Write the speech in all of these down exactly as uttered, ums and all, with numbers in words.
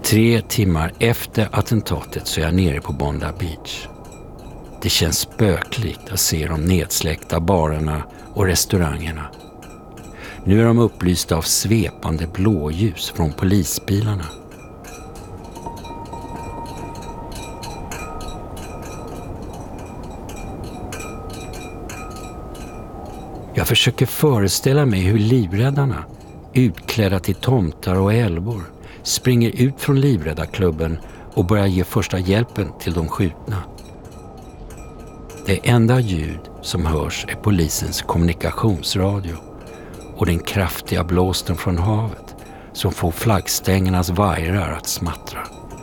Tre timmar efter attentatet så är jag nere på Bondi Beach. Det känns spökligt att se de nedsläckta barerna och restaurangerna. Nu är de upplysta av svepande blåljus från polisbilarna. Jag försöker föreställa mig hur livräddarna, utklädda till tomtar och älvor, springer ut från livräddarklubben och börjar ge första hjälpen till de skjutna. Det enda ljud som hörs är polisens kommunikationsradio och den kraftiga blåsten från havet som får flaggstängernas vajrar att smattra.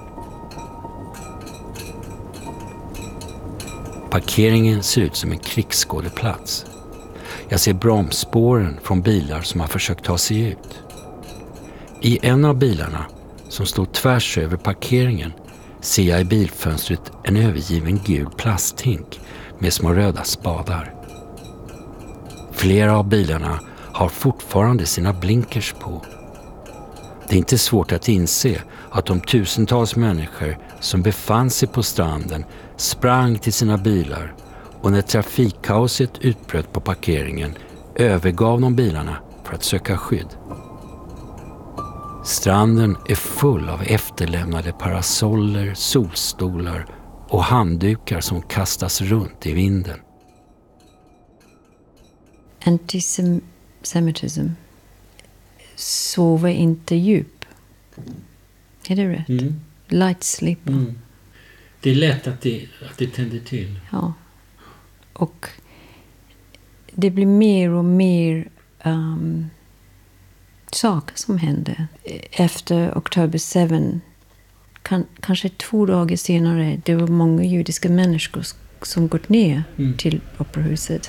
Parkeringen ser ut som en krigsskådeplats. Jag ser bromsspåren från bilar som har försökt ta sig ut. I en av bilarna, som står tvärs över parkeringen, ser jag i bilfönstret en övergiven gul plasthink med små röda spadar. Flera av bilarna har fortfarande sina blinkers på. Det är inte svårt att inse att de tusentals människor som befann sig på stranden sprang till sina bilar och när trafikkaoset utbröt på parkeringen övergav de bilarna för att söka skydd. Stranden är full av efterlämnade parasoller, solstolar och handdukar som kastas runt i vinden. Antisemitism sover inte djup. Är det rätt? Mm. Light sleep. Mm. Det är lätt att det, att det tänder till. Ja. Och det blir mer och mer um, saker som händer. Efter oktober sjunde, kan, kanske två dagar senare, det var många judiska människor som gått ner mm. till operahuset.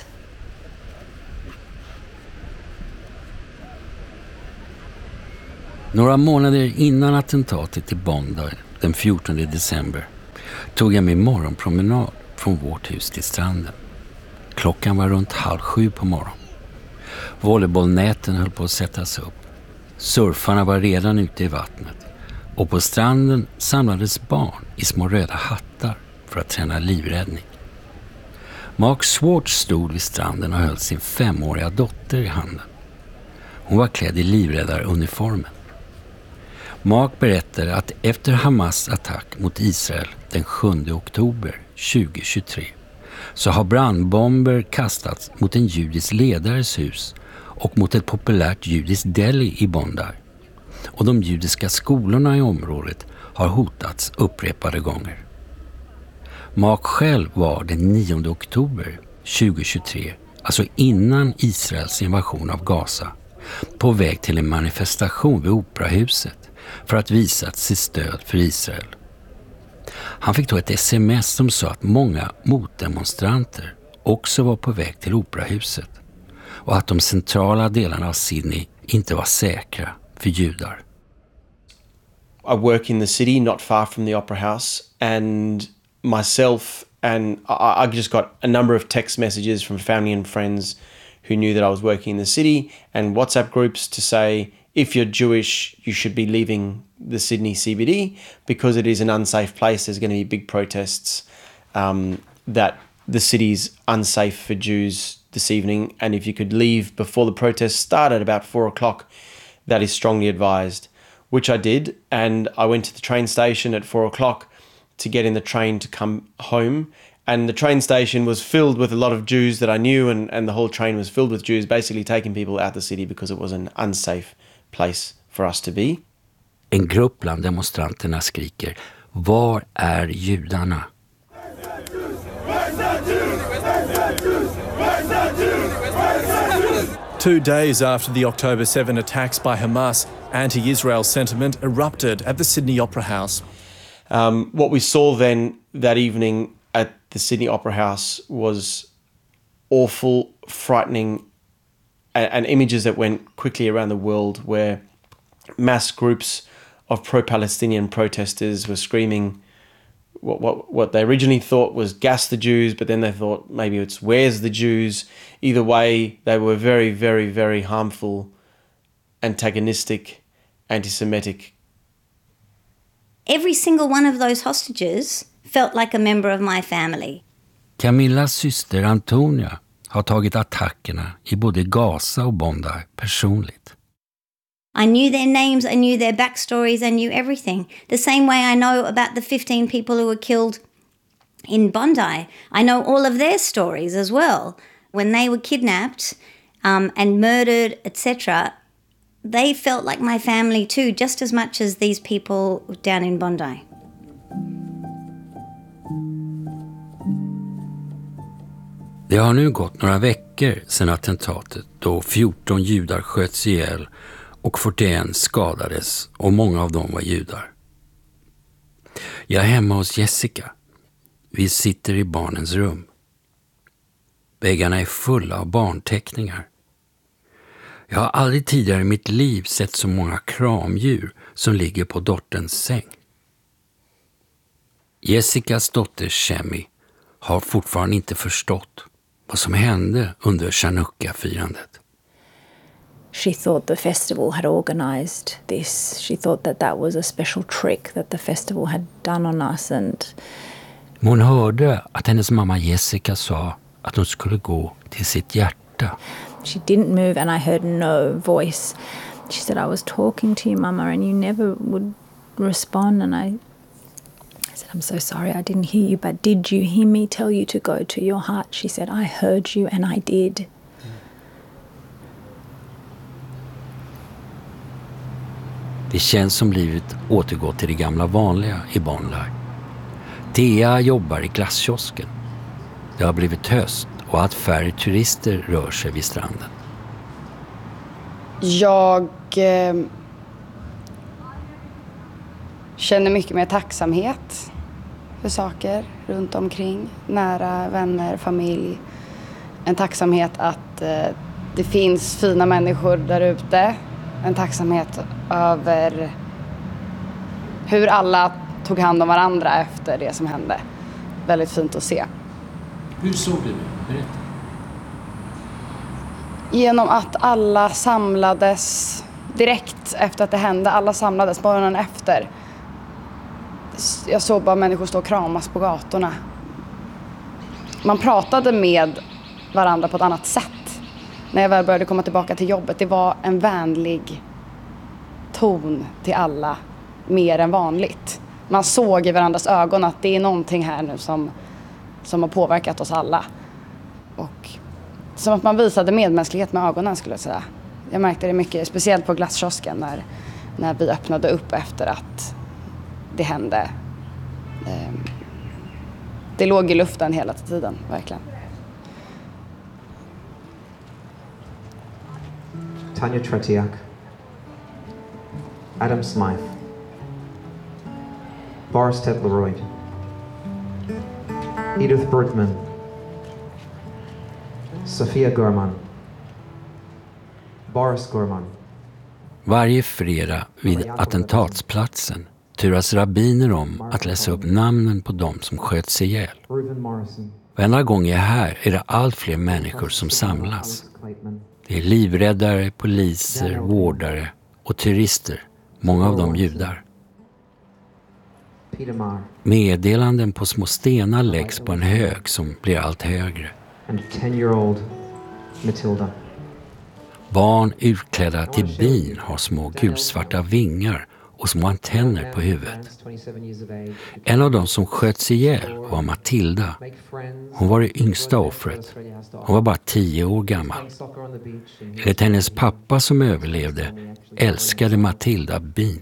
Några månader innan attentatet i Bondi den fjortonde december tog jag min morgonpromenad från vårt hus till stranden. Klockan var runt halv sju på morgonen. Volleybollnäten höll på att sättas upp. Surfarna var redan ute i vattnet. Och på stranden samlades barn i små röda hattar för att träna livräddning. Mark Swartz stod vid stranden och höll sin femåriga dotter i handen. Hon var klädd i livräddaruniformen. Mark berättade att efter Hamas attack mot Israel den sjunde oktober tjugohundratjugotre så har brandbomber kastats mot en judisk ledares hus och mot ett populärt judiskt deli i Bondi. Och de judiska skolorna i området har hotats upprepade gånger. Mark själv var den nionde oktober tjugohundratjugotre, alltså innan Israels invasion av Gaza, på väg till en manifestation vid operahuset för att visa sitt stöd för Israel. Han fick då ett sms som sa att många motdemonstranter också var på väg till operahuset och att de centrala delarna av Sydney inte var säkra för judar. I work in the city not far from the Opera House, and myself and I, I just got a number of text messages from family and friends who knew that I was working in the city, and WhatsApp groups to say, if you're Jewish, you should be leaving the Sydney C B D because it is an unsafe place. There's going to be big protests um, that the city's unsafe for Jews this evening, and if you could leave before the protests start at about four o'clock, that is strongly advised, which I did, and I went to the train station at four o'clock to get in the train to come home, and the train station was filled with a lot of Jews that I knew, and, and the whole train was filled with Jews, basically taking people out the city because it was an unsafe place for us to be. En grupp bland demonstranterna skriker: var är judarna? Two days after the October seventh attacks by Hamas, anti-Israel sentiment erupted at the Sydney Opera House. Um, what we saw then that evening at the Sydney Opera House was awful, frightening, and, and images that went quickly around the world where mass groups of pro-Palestinian protesters were screaming what, what, what they originally thought was gas the Jews, but then they thought maybe it's where's the Jews. Either way, they were very, very, very harmful, antagonistic, anti-Semitic Every single one of those hostages felt like a member of my family. Camillas syster Antonia har tagit attackerna i både Gaza och Bondi personligt. I knew their names, I knew their backstories, I knew everything. The same way I know about the fifteen people who were killed in Bondi. I know all of their stories as well. When they were kidnapped um, and murdered, et cetera, they felt like my family too, just as much as these people down in Bondi. Det har nu gått några veckor sedan attentatet då fjorton judar sköts ihjäl och fyrtioen skadades och många av dem var judar. Jag är hemma hos Jessica. Vi sitter i barnens rum. Väggarna är fulla av barnteckningar. Jag har aldrig tidigare i mitt liv sett så många kramdjur som ligger på dotterns säng. Jessicas dotter Shemi har fortfarande inte förstått vad som hände under Chanukka-firandet. She thought the festival had organized this. She thought that that was a special trick that the festival had done on us. And hon hörde att hennes mamma Jessica sa att hon skulle gå till sitt hjärta. She didn't move and I heard no voice. She said, I was talking to you, Mama, and you never would respond. And I said, I'm so sorry, I didn't hear you, but did you hear me tell you to go to your heart? She said, I heard you and I did. Det känns som livet återgår till det gamla vanliga i Bondi. Thea jobbar i glasskiosken. Det har blivit höst och att färre turister rör sig vid stranden. Jag eh, känner mycket mer tacksamhet för saker runt omkring. Nära, vänner, familj. En tacksamhet att eh, det finns fina människor där ute. En tacksamhet över hur alla tog hand om varandra efter det som hände. Väldigt fint att se. Hur såg du det? Berätta. Genom att alla samlades direkt efter att det hände. Alla samlades morgonen efter. Jag såg bara människor stå och kramas på gatorna. Man pratade med varandra på ett annat sätt. När jag väl började komma tillbaka till jobbet. Det var en vänlig ton till alla. Mer än vanligt. Man såg i varandras ögon att det är någonting här nu som, som har påverkat oss alla. Och som att man visade medmänsklighet med ögonen, skulle jag säga. Jag märkte det mycket, speciellt på glasskiosken när, när vi öppnade upp efter att det hände. Det låg i luften hela tiden, verkligen. Tanya Tretiak, Adam Smythe, Boris Tetleroyd, Edith Bergman, Sofia Gorman, Boris Gorman. Varje fredag vid attentatsplatsen turas rabbiner om att läsa upp namnen på dem som sköts ihjäl. Varenda gång jag är här är det allt fler människor som samlas. Det är livräddare, poliser, vårdare och turister, många av dem judar. Meddelanden på små stenar läggs på en hög som blir allt högre. Barn utklädda till bin har små gulsvarta vingar och små antenner på huvudet. En av dem som sköts ihjäl var Matilda. Hon var det yngsta offret. Hon var bara tio år gammal. Enligt hennes pappa som överlevde älskade Matilda bin.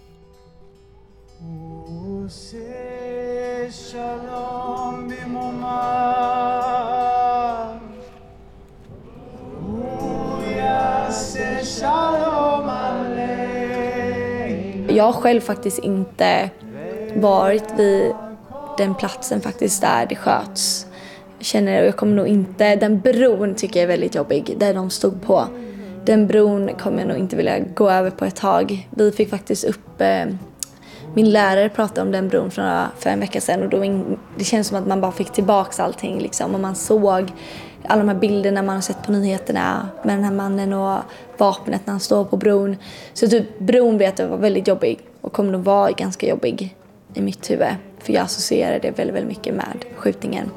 Jag har själv faktiskt inte varit vid den platsen faktiskt där det sköts. Jag känner, och jag kommer nog inte, den bron tycker jag är väldigt jobbig, där de stod på. Den bron kommer jag nog inte vilja gå över på ett tag. Vi fick faktiskt upp, eh, min lärare pratade om den bron för, för en vecka sedan och då in, det känns som att man bara fick tillbaka allting liksom. Och man såg alla de här bilderna man har sett på nyheterna med den här mannen och vapnet när han står på bron. Så typ bron vet jag var väldigt jobbig och kommer nog vara ganska jobbig i mitt huvud. För jag associerar det väldigt, väldigt mycket med skjutningen.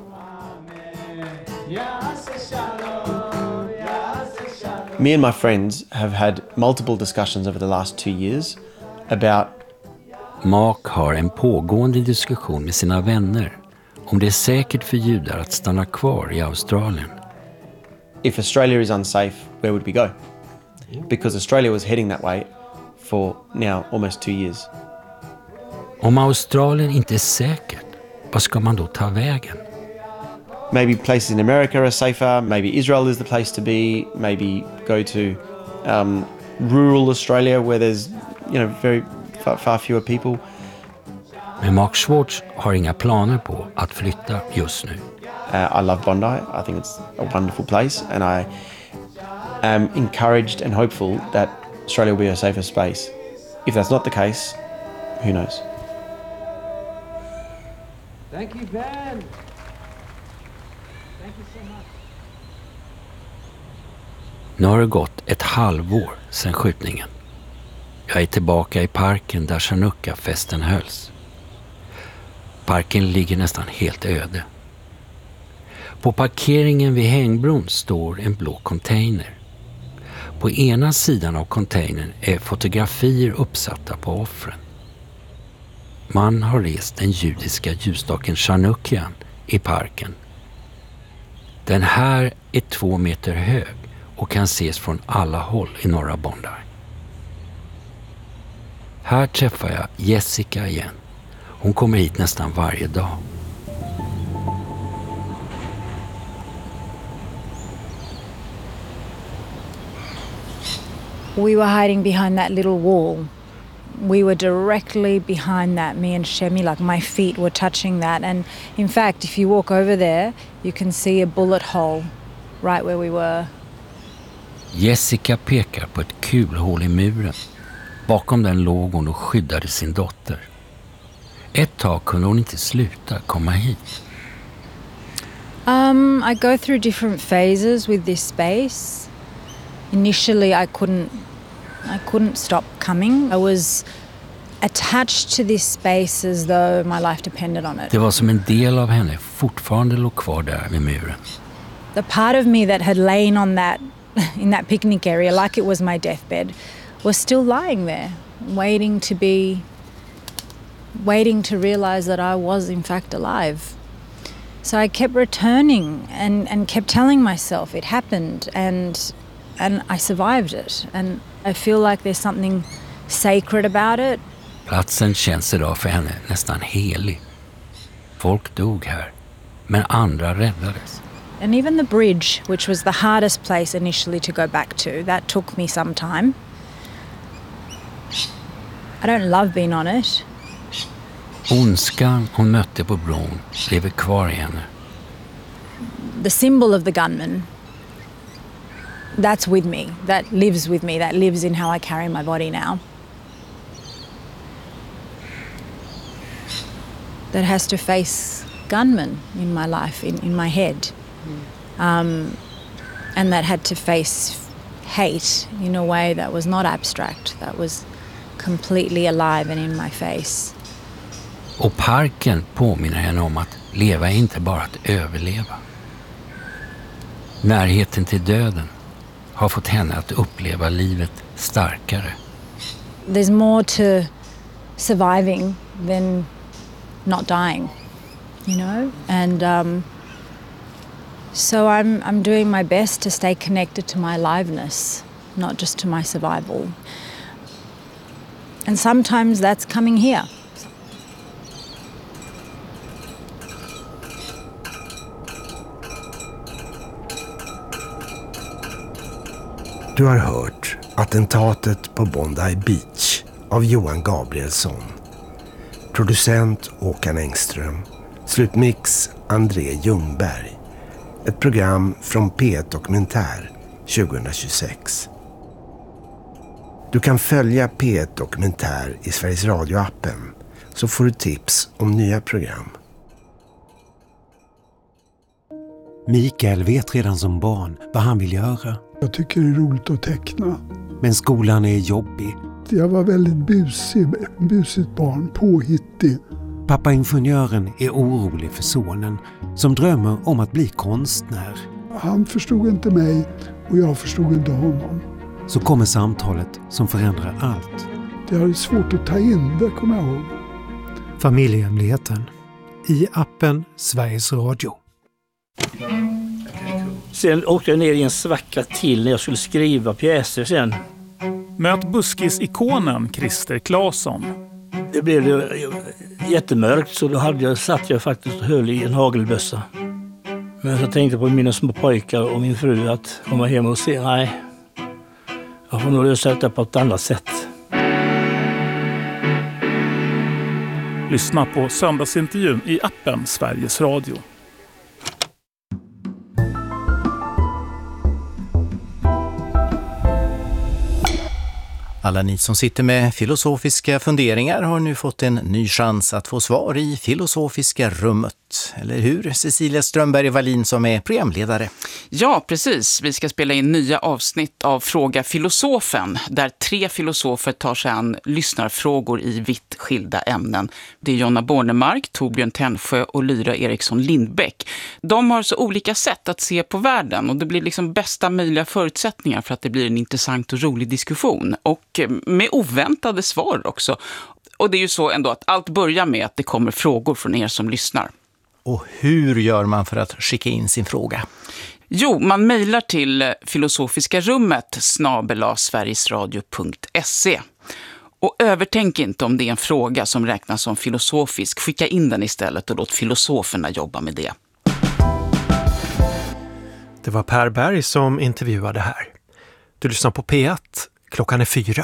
Me and my friends have had multiple discussions over the last two years about Mark har en pågående diskussion med sina vänner om det är säkert för judar att stanna kvar i Australien. if Australia is unsafe, where would we go? Because Australia was heading that way for now almost two years. Om Australien inte är säkert, vad ska man då ta vägen? Maybe places in America are safer. Maybe Israel is the place to be. Maybe go to um, rural Australia where there's, you know, very far, far fewer people. Men Mark Schwartz har inga planer på att flytta just nu. Uh, I love Bondi. I think it's a wonderful place, and I am encouraged and hopeful that Australia will be a safer space. If that's not the case, who knows? Thank you, Ben. Thank you so much. Nu har det gått ett halvår sedan skjutningen. Jag är tillbaka i parken där Chanukka-festen hölls. Parken ligger nästan helt öde. På parkeringen vid hängbron står en blå container. På ena sidan av containern är fotografier uppsatta på offren. Man har rest den judiska ljusstaken Chanukkian i parken. Den här är två meter hög och kan ses från alla håll i norra Bondi. Här träffar jag Jessica igen. Hon kommer hit nästan varje dag. We were hiding behind that little wall. We were directly behind that, me and Shemi, like my feet were touching that. And in fact, if you walk over there, you can see a bullet hole right where we were. Jessica pekar på ett kulhål i muren. Bakom den låg hon och skyddade sin dotter. Ett tag kunde hon inte sluta komma hit. Um, I go through different phases with this space. Initially, I couldn't, I couldn't stop coming. I was attached to this space as though my life depended on it. Det var som en del av henne fortfarande låg kvar där vid muren. The part of me that had lain on that, in that picnic area, like it was my deathbed, was still lying there, waiting to be, waiting to realize that I was in fact alive. So I kept returning and, and kept telling myself it happened, and and I survived it. And I feel like there's something sacred about it. Platsen känns idag för henne nästan helig. Folk dog här, men andra räddades. And even the bridge, which was the hardest place initially to go back to, that took me some time. I don't love being on it. Ondskan hon mötte på bron lever kvar i henne. The symbol of the gunman, that's with me, that lives with me, that lives in how I carry my body now. That has to face gunmen in my life, in, in my head. Um, and that had to face hate in a way that was not abstract, that was completely alive and in my face. Och parken påminner henne om att leva är inte bara att överleva. Närheten till döden har fått henne att uppleva livet starkare. There's more to surviving than not dying, you know? And um, so I'm, I'm doing my best to stay connected to my aliveness, not just to my survival. And sometimes that's coming here. Du har hört Attentatet på Bondi Beach av Johan Gabrielsson. Producent Håkan Engström. Slutmix André Ljungberg. Ett program från P ett Dokumentär tjugohundratjugosex. Du kan följa P ett Dokumentär i Sveriges Radio-appen, så får du tips om nya program. Mikael vet redan som barn vad han vill göra. Jag tycker det är roligt att teckna. Men skolan är jobbig. Jag var väldigt busig, busigt barn, påhittig. Pappa ingenjören är orolig för sonen som drömmer om att bli konstnär. Han förstod inte mig och jag förstod inte honom. Så kommer samtalet som förändrar allt. Det är svårt att ta in, det kommer jag ihåg. Familjehemligheten i appen Sveriges Radio. Sen åkte jag ner i en svacka till när jag skulle skriva pjäser sen. Möt buskis-ikonen Christer Claesson. Det blev jättemörkt så då hade jag, satt jag faktiskt och höll i en hagelbössa. Men jag tänkte på mina små pojkar och min fru att komma hem och se, nej, jag får nog lösa det på ett annat sätt. Lyssna på söndagsintervjun i appen Sveriges Radio. Alla ni som sitter med filosofiska funderingar har nu fått en ny chans att få svar i Filosofiska rummet. Eller hur, Cecilia Strömberg-Wallin som är programledare? Ja, precis. Vi ska spela in nya avsnitt av Fråga filosofen där tre filosofer tar sig an lyssnarfrågor i vitt skilda ämnen. Det är Jonna Bornemark, Torbjörn Tännsjö och Lyra Eriksson Lindbäck. De har så olika sätt att se på världen och det blir liksom bästa möjliga förutsättningar för att det blir en intressant och rolig diskussion. Och med oväntade svar också. Och det är ju så ändå att allt börjar med att det kommer frågor från er som lyssnar. Och hur gör man för att skicka in sin fråga? Jo, man mejlar till filosofiska rummet snabel-a sverigesradio punkt se. Och övertänk inte om det är en fråga som räknas som filosofisk. Skicka in den istället och låt filosoferna jobba med det. Det var Per Berg som intervjuade här. Du lyssnar på P ett. Klockan är fyra.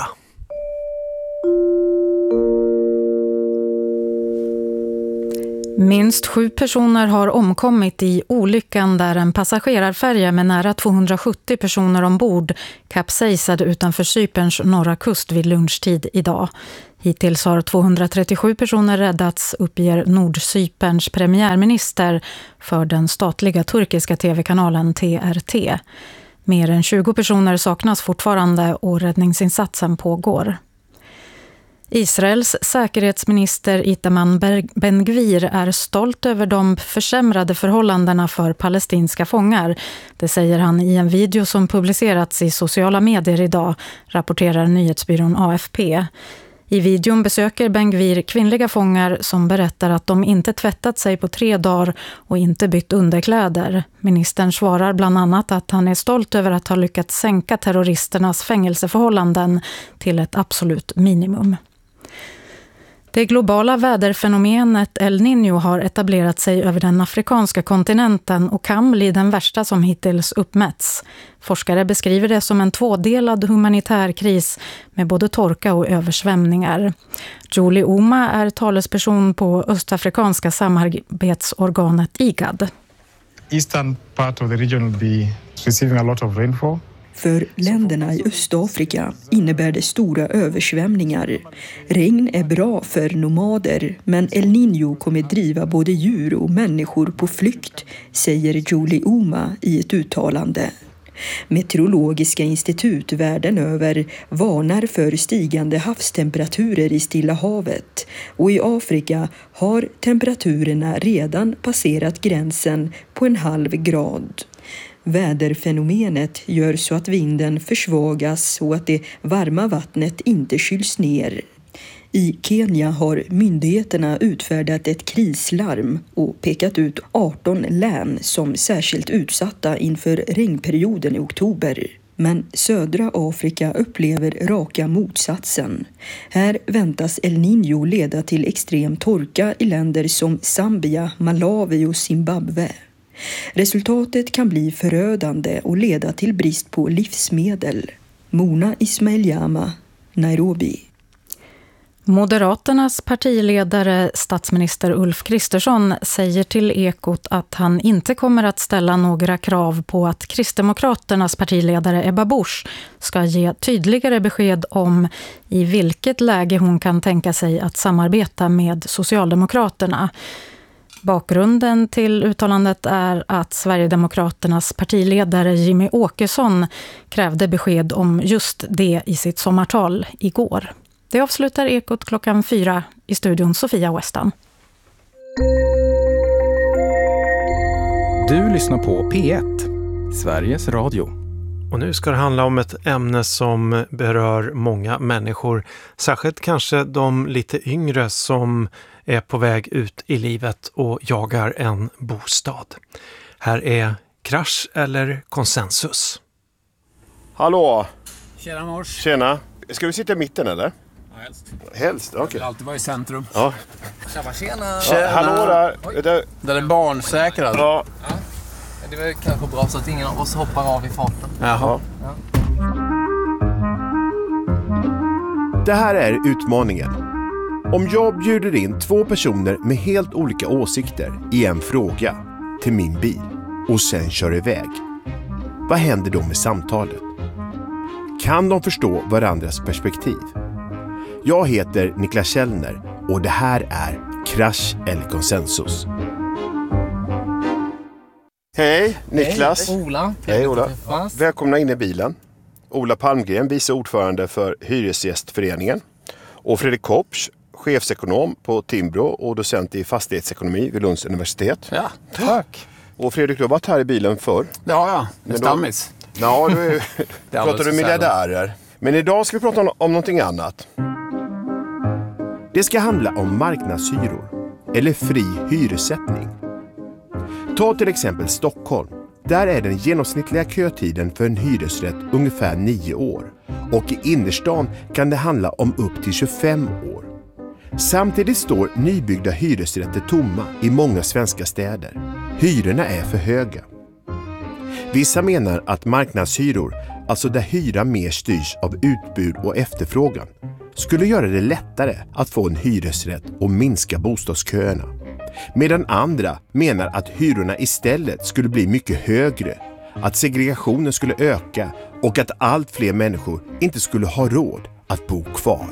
Minst sju personer har omkommit i olyckan där en passagerarfärja med nära tvåhundrasjuttio personer ombord kapsejsade utanför Cyperns norra kust vid lunchtid idag. Hittills har tvåhundratrettiosju personer räddats, uppger Nordcyperns premiärminister för den statliga turkiska tv-kanalen T R T. Mer än tjugo personer saknas fortfarande och räddningsinsatsen pågår. Israels säkerhetsminister Itamar Ben-Gvir är stolt över de försämrade förhållandena för palestinska fångar. Det säger han i en video som publicerats i sociala medier idag, rapporterar nyhetsbyrån A F P. I videon besöker Ben-Gvir kvinnliga fångar som berättar att de inte tvättat sig på tre dagar och inte bytt underkläder. Ministern svarar bland annat att han är stolt över att ha lyckats sänka terroristernas fängelseförhållanden till ett absolut minimum. Det globala väderfenomenet El Niño har etablerat sig över den afrikanska kontinenten och kan bli den värsta som hittills uppmätts. Forskare beskriver det som en tvådelad humanitär kris med både torka och översvämningar. Julie Oma är talesperson på östafrikanska samarbetsorganet I G A D. Eastern part of the region will be receiving a lot of rainfall. För länderna i Östafrika innebär det stora översvämningar. Regn är bra för nomader, men El Niño kommer driva både djur och människor på flykt, säger Julie Oma i ett uttalande. Meteorologiska institut världen över varnar för stigande havstemperaturer i Stilla havet, och i Afrika har temperaturerna redan passerat gränsen på en halv grad. Väderfenomenet gör så att vinden försvagas och att det varma vattnet inte kyls ner. I Kenya har myndigheterna utfärdat ett krislarm och pekat ut arton län som särskilt utsatta inför regnperioden i oktober. Men södra Afrika upplever raka motsatsen. Här väntas El Niño leda till extrem torka i länder som Zambia, Malawi och Zimbabwe. Resultatet kan bli förödande och leda till brist på livsmedel. Mona Ismail-Jama, Nairobi. Moderaternas partiledare, statsminister Ulf Kristersson, säger till Ekot att han inte kommer att ställa några krav på att Kristdemokraternas partiledare Ebba Busch ska ge tydligare besked om i vilket läge hon kan tänka sig att samarbeta med Socialdemokraterna. Bakgrunden till uttalandet är att Sverigedemokraternas partiledare Jimmy Åkesson krävde besked om just det i sitt sommartal igår. Det avslutar Ekot klockan fyra i studion Sofia Westam. Du lyssnar på P ett, Sveriges Radio. Och nu ska det handla om ett ämne som berör många människor. Särskilt kanske de lite yngre som är på väg ut i livet och jagar en bostad. Här är Krasch eller konsensus. Hallå! Tjena mors. Tjena. Ska vi sitta i mitten eller? Ja, helst. Helst, okej. Jag vill alltid vara i centrum. Ja. Tjena, tjena. Tjena. Hallå där. där. Den är barnsäkrad. Ja. ja. Det är kanske bra så att ingen av oss hoppar av i farten. Jaha. Ja. Det här är utmaningen. Om jag bjuder in två personer med helt olika åsikter i en fråga till min bil och sen kör iväg. Vad händer då med samtalet? Kan de förstå varandras perspektiv? Jag heter Niklas Källner och det här är Krasch eller konsensus. Hej, Niklas. Hej, Ola. Hej, Ola. Välkomna in i bilen. Ola Palmgren, vice ordförande för Hyresgästföreningen. Och Fredrik Kopsch, chefsekonom på Timbro och docent i fastighetsekonomi vid Lunds universitet. Ja, tack. Och Fredrik, du har varit här i bilen förr. Ja, ja. Det stammis. Ja, du är, pratar du miljardärer. Men idag ska vi prata om, om någonting annat. Det ska handla om marknadshyror eller fri hyressättning. Ta till exempel Stockholm. Där är den genomsnittliga kötiden för en hyresrätt ungefär nio år. Och i innerstan kan det handla om upp till tjugofem år. Samtidigt står nybyggda hyresrätter tomma i många svenska städer. Hyrorna är för höga. Vissa menar att marknadshyror, alltså där hyra mer styrs av utbud och efterfrågan, skulle göra det lättare att få en hyresrätt och minska bostadsköerna. Medan andra menar att hyrorna istället skulle bli mycket högre, att segregationen skulle öka och att allt fler människor inte skulle ha råd att bo kvar.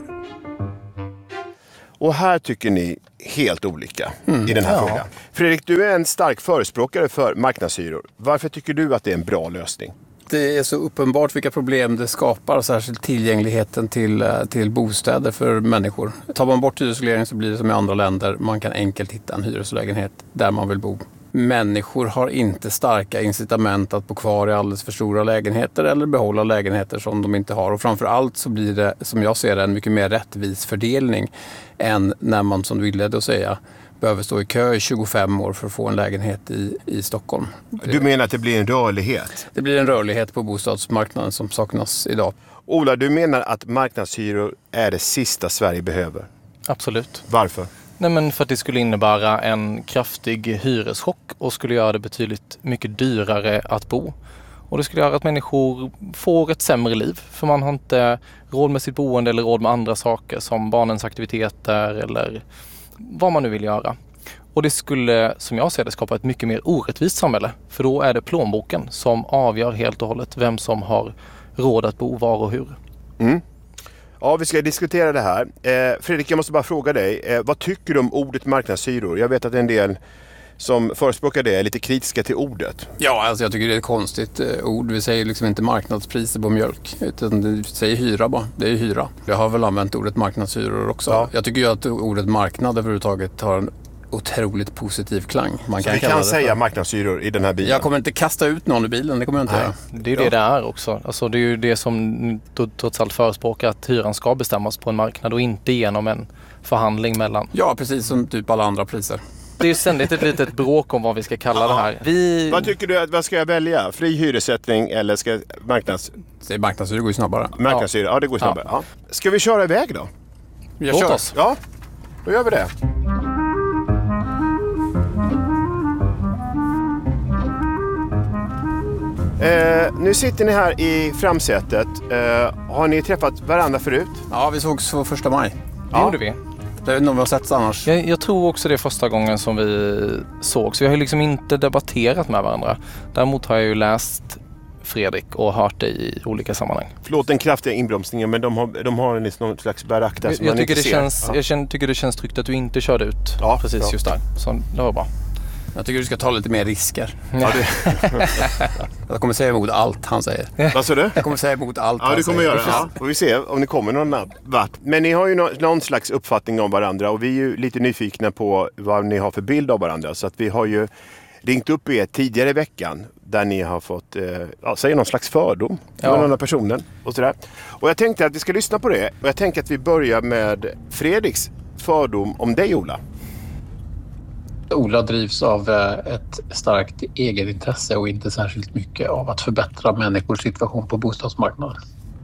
Och här tycker ni helt olika mm, i den här ja. frågan. Fredrik, du är en stark förespråkare för marknadshyror. Varför tycker du att det är en bra lösning? Det är så uppenbart vilka problem det skapar, särskilt tillgängligheten till, till bostäder för människor. Tar man bort hyresreglering så blir det som i andra länder. Man kan enkelt hitta en hyreslägenhet där man vill bo. Människor har inte starka incitament att bo kvar i alldeles för stora lägenheter eller behålla lägenheter som de inte har. Och framförallt så blir det, som jag ser det, en mycket mer rättvis fördelning än när man, som du inledde att säga, behöver stå i kö i tjugofem år för att få en lägenhet i, i Stockholm. Du menar att det blir en rörlighet? Det blir en rörlighet på bostadsmarknaden som saknas idag. Ola, du menar att marknadshyror är det sista Sverige behöver? Absolut. Varför? Nej, men för att det skulle innebära en kraftig hyreschock och skulle göra det betydligt mycket dyrare att bo. Och det skulle göra att människor får ett sämre liv, för man har inte råd med sitt boende eller råd med andra saker som barnens aktiviteter eller vad man nu vill göra. Och det skulle, som jag ser det, skapa ett mycket mer orättvist samhälle. För då är det plånboken som avgör helt och hållet vem som har råd att bo var och hur. Mm. Ja, vi ska diskutera det här. Eh, Fredrik, jag måste bara fråga dig. Eh, vad tycker du om ordet marknadshyror? Jag vet att en del som förespråkar det är lite kritiska till ordet. Ja, alltså jag tycker det är ett konstigt eh, ord. Vi säger liksom inte marknadspriser på mjölk, utan vi säger hyra bara. Det är hyra. Jag har väl använt ordet marknadshyror också. Ja. Jag tycker ju att ordet marknad överhuvudtaget har en otroligt positiv klang. Man så kan vi kan säga för marknadshyror i den här bilen? Jag kommer inte kasta ut någon i bilen, det kommer jag inte göra. Det är ju det det är också. Alltså det är ju det som trots allt förespråkar, att hyran ska bestämmas på en marknad och inte genom en förhandling mellan. Ja, precis som typ alla andra priser. Det är ju ständigt ett litet bråk om vad vi ska kalla ja. det här. Vi... Vad tycker du, vad ska jag välja? Fri hyressättning eller ska marknads... Säg marknadshyror, går ju snabbare. Marknadshyror, ja. ja det går snabbare. Ja. Ja. Ska vi köra iväg då? Jag kör. Oss. Ja, då gör vi det. Eh, nu sitter ni här i framsätet. Eh, har ni träffat varandra förut? Ja, vi sågs för första maj. Det ja. gjorde vi. Det är nog vi har sett annars. Jag, jag tror också det är första gången som vi sågs. Vi har ju liksom inte debatterat med varandra. Däremot har jag ju läst Fredrik och hört det i olika sammanhang. Förlåt den kraftiga inbromsningen, men de har, de har liksom någon slags barack där jag, som jag man tycker inte det ser. Känns, ja. Jag känner, tycker det känns tryggt att du inte körde ut ja, precis bra. just där. Så det var bra. Jag tycker du ska ta lite mer risker. Ja, du... jag kommer säga emot allt han säger. Vad sa du? Jag kommer säga emot allt ja, han du kommer säger. Göra, ja. Och vi ser om ni kommer någon vart. Men ni har ju någon slags uppfattning om varandra och vi är ju lite nyfikna på vad ni har för bild av varandra. Så att vi har ju ringt upp er tidigare i veckan där ni har fått, eh, ja, säga någon slags fördom ja. med den här personen och sådär. Och jag tänkte att vi ska lyssna på det. Och jag tänker att vi börjar med Fredriks fördom om dig, Ola. Ola drivs av ett starkt egenintresse och inte särskilt mycket av att förbättra människors situation på bostadsmarknaden.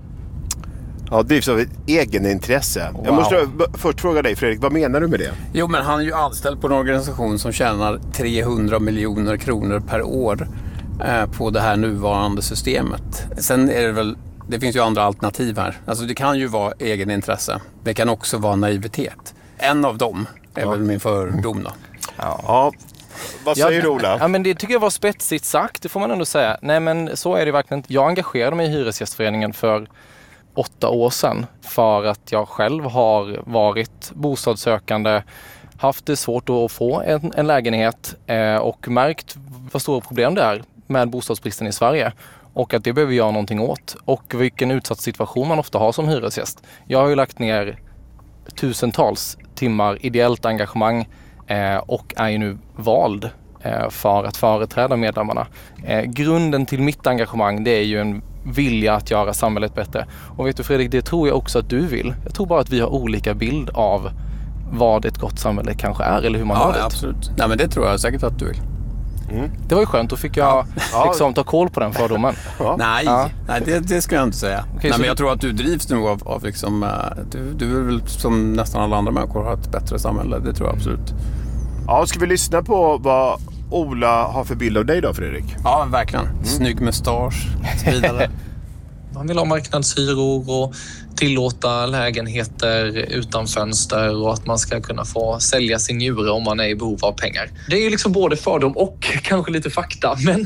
Ja, drivs av ett egenintresse. Wow. Jag måste först fråga dig, Fredrik, vad menar du med det? Jo, men han är ju anställd på en organisation som tjänar trehundra miljoner kronor per år eh, på det här nuvarande systemet. Sen är det väl, det finns ju andra alternativ här. Alltså det kan ju vara egenintresse. Det kan också vara naivitet. En av dem är ja. väl min fördom då. Ja. ja. Vad säger ja, du, Ola? Ja, men det tycker jag var spetsigt sagt, det får man ändå säga. Nej, men så är det verkligen inte. Jag engagerade mig i Hyresgästföreningen för åtta år sedan för att jag själv har varit bostadssökande, haft det svårt att få en, en lägenhet eh, och märkt vad stora problem det är med bostadsbristen i Sverige och att det behöver göra någonting åt och vilken utsatt situation man ofta har som hyresgäst. Jag har ju lagt ner tusentals timmar ideellt engagemang eh, och är ju nu vald eh, för att företräda medlemmarna. Eh, grunden till mitt engagemang, det är ju en vilja att göra samhället bättre. Och vet du, Fredrik, det tror jag också att du vill. Jag tror bara att vi har olika bild av vad ett gott samhälle kanske är eller hur man ja, har det. Ja, absolut. Nej, men det tror jag säkert att du vill. Mm. Det var ju skönt, då fick jag ja. liksom ta koll på den fördomen. Ja. Nej, ja. Nej det, det ska jag inte säga. Okay, Nej, men jag du... tror att du drivs nu av, av liksom, du, du är väl som nästan alla andra människor har ett bättre samhälle, det tror jag absolut. Ja, ska vi lyssna på vad Ola har för bild av dig då, Fredrik? Ja, verkligen. Mm. Snygg mustasch, vidare. Man vill ha marknadshyror och tillåta lägenheter utan fönster och att man ska kunna få sälja sin njure om man är i behov av pengar. Det är ju liksom både fördom och kanske lite fakta, men...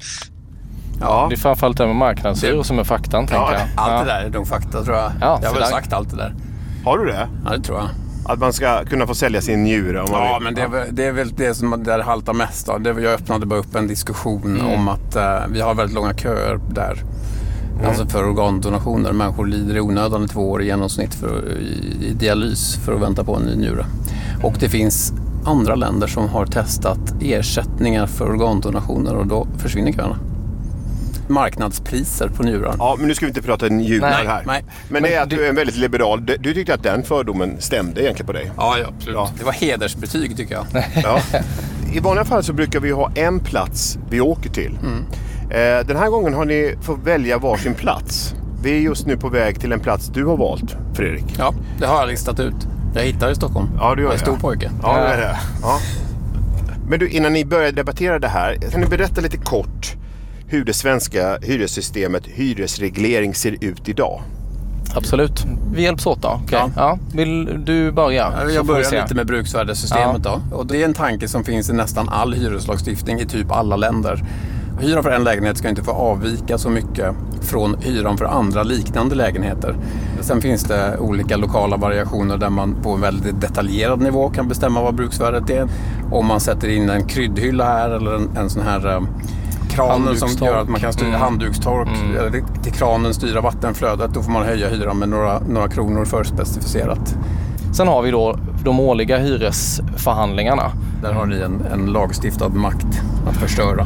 ja, det är framförallt det med marknadshyror det... som är faktan, ja, tänker jag. Allt ja. det där är de fakta, tror jag. Ja, jag har väl där... sagt allt det där. Har du det? Ja, det tror jag. Att man ska kunna få sälja sin njure om man ja, vill. Men det är, väl, det är väl det som där haltar mest. Då. Det, jag öppnade bara upp en diskussion mm. om att uh, vi har väldigt långa köer där. Mm. Alltså för organdonationer. Människor lider i onödan i två år i genomsnitt för, i, i dialys för att vänta på en ny njure. Och det finns andra länder som har testat ersättningar för organdonationer och då försvinner köerna. Marknadspriser på njurar. Ja, men nu ska vi inte prata njurar nej, här. Nej. Men det är att du är en väldigt liberal. Du tyckte att den fördomen stämde egentligen på dig? Ja, ja absolut. Ja. Det var hedersbetyg tycker jag. Ja. I vanliga fall så brukar vi ha en plats vi åker till. Mm. Eh, den här gången har ni fått välja varsin plats. Vi är just nu på väg till en plats du har valt, Fredrik. Ja, det har jag listat ut. Jag hittar i Stockholm. Ja, du gör jag är det. Stor pojke. Ja, det är det. Ja. Men du, innan ni börjar debattera det här, kan ni berätta lite kort hur det svenska hyressystemet, hyresreglering, ser ut idag? Absolut. Vi hjälps åt då. Okay. Ja. Ja. Vill du börja? Ja, jag börjar lite med bruksvärdessystemet ja. då. Och det är en tanke som finns i nästan all hyreslagstiftning i typ alla länder. Hyran för en lägenhet ska inte få avvika så mycket från hyran för andra liknande lägenheter. Sen finns det olika lokala variationer där man på en väldigt detaljerad nivå kan bestämma vad bruksvärdet är. Om man sätter in en kryddhylla här eller en, en sån här um, kranen som gör att man kan styra mm. handdukstork mm. eller till kranen styra vattenflödet, då får man höja hyran med några, några kronor förspecificerat. Sen har vi då de årliga hyresförhandlingarna. Där har ni en, en lagstiftad makt att förstöra.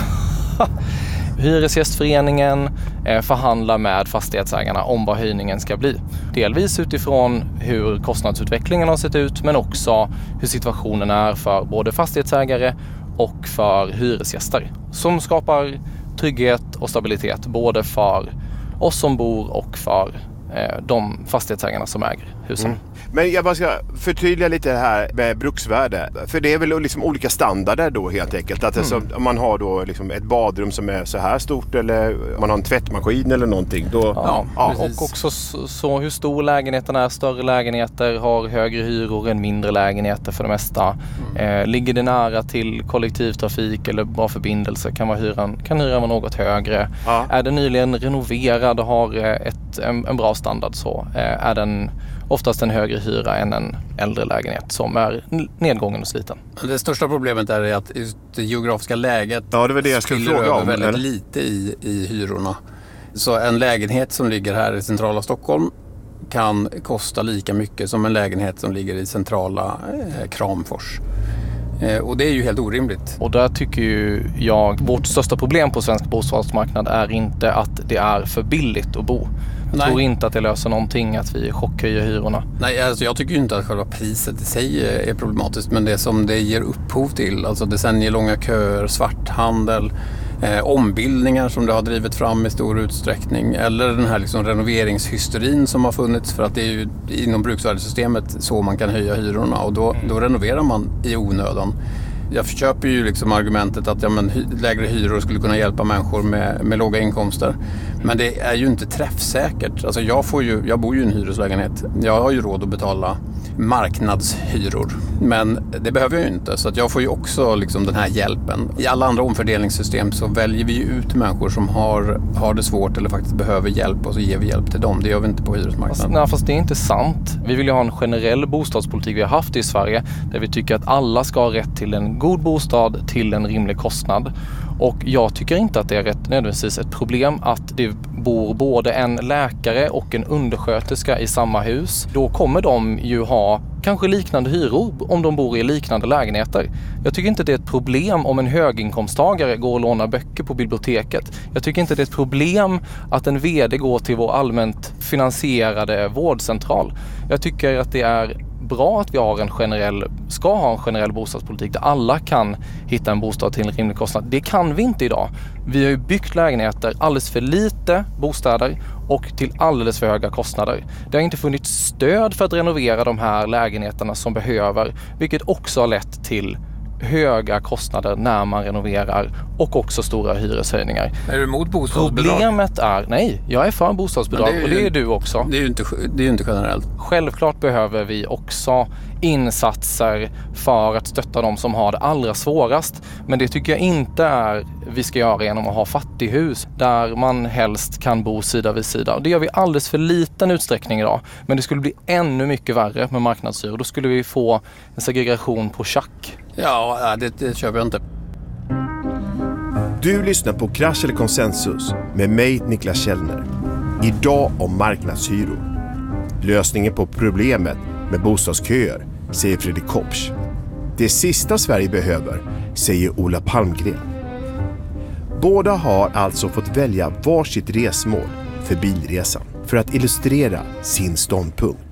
Hyresgästföreningen förhandlar med fastighetsägarna om vad höjningen ska bli. Delvis utifrån hur kostnadsutvecklingen har sett ut, men också hur situationen är för både fastighetsägare och för hyresgäster. Som skapar trygghet och stabilitet både för oss som bor och för de fastighetsägarna som äger husen. Mm. Men jag bara ska förtydliga lite här med bruksvärde. För det är väl liksom olika standarder då helt enkelt. Att mm. om man har då liksom ett badrum som är så här stort eller man har en tvättmaskin eller någonting. Då, ja, ja. Och också så, så hur stor lägenheten är. Större lägenheter har högre hyror än mindre lägenheter för det mesta. Mm. Eh, ligger det nära till kollektivtrafik eller bra förbindelse kan, vara hyran, kan hyran vara något högre. Ja. Är den nyligen renoverad och har ett, en, en bra standard så eh, är den oftast en högre hyra än en äldre lägenhet som är nedgången och sliten. Det största problemet är att just det geografiska läget ja, det var det jag skulle fråga om, väldigt eller? lite i, i hyrorna. Så en lägenhet som ligger här i centrala Stockholm kan kosta lika mycket som en lägenhet som ligger i centrala eh, Kramfors. Eh, och det är ju helt orimligt. Och där tycker ju jag, vårt största problem på svensk bostadsmarknad är inte att det är för billigt att bo. Jag Nej. tror inte att det löser någonting att vi chockhöjer hyrorna. Nej, alltså jag tycker ju inte att själva priset i sig är problematiskt, men det som det ger upphov till, alltså decennielånga köer, svarthandel, eh, ombildningar som det har drivit fram i stor utsträckning, eller den här liksom renoveringshysterin som har funnits, för att det är ju inom bruksvärdessystemet så man kan höja hyrorna, och då, då renoverar man i onödan. Jag köper ju liksom argumentet att ja, men, hy- lägre hyror skulle kunna hjälpa människor med, med låga inkomster. Men det är ju inte träffsäkert. Alltså jag, får ju, jag bor ju i en hyreslägenhet. Jag har ju råd att betala marknadshyror. Men det behöver jag ju inte. Så att jag får ju också liksom den här hjälpen. I alla andra omfördelningssystem så väljer vi ju ut människor som har, har det svårt eller faktiskt behöver hjälp, och så ger vi hjälp till dem. Det gör vi inte på hyresmarknaden. Fast, nej, fast det är inte sant. Vi vill ju ha en generell bostadspolitik vi har haft i Sverige, där vi tycker att alla ska ha rätt till en god bostad till en rimlig kostnad. Och jag tycker inte att det är rätt nödvändigtvis ett problem att det bor både en läkare och en undersköterska i samma hus. Då kommer de ju ha kanske liknande hyror om de bor i liknande lägenheter. Jag tycker inte det är ett problem om en höginkomsttagare går och lånar böcker på biblioteket. Jag tycker inte det är ett problem att en vd går till vår allmänt finansierade vårdcentral. Jag tycker att det är bra att vi har en generell, ska ha en generell bostadspolitik där alla kan hitta en bostad till en rimlig kostnad. Det kan vi inte idag. Vi har ju byggt lägenheter, alldeles för lite bostäder och till alldeles för höga kostnader. Det har inte funnits stöd för att renovera de här lägenheterna som behöver, vilket också har lett till höga kostnader när man renoverar och också stora hyreshöjningar. Är du emot bostadsbidrag? Problemet är, nej, jag är för bostadsbidrag, det är ju, och det är du också. Det är ju inte, det är ju inte generellt. Självklart behöver vi också insatser för att stötta de som har det allra svårast. Men det tycker jag inte är vi ska göra genom att ha fattighus där man helst kan bo sida vid sida. Och det gör vi alldeles för liten utsträckning idag. Men det skulle bli ännu mycket värre med marknadshyror. Då skulle vi få en segregation på tjack. Ja, det, det köper jag inte. Du lyssnar på Krasch eller konsensus med mig, Niklas Källner. Idag om marknadshyror. Lösningen på problemet med bostadsköer, säger Fredrik Kopsch. Det sista Sverige behöver, säger Ola Palmgren. Båda har alltså fått välja varsitt resmål för bilresan för att illustrera sin ståndpunkt.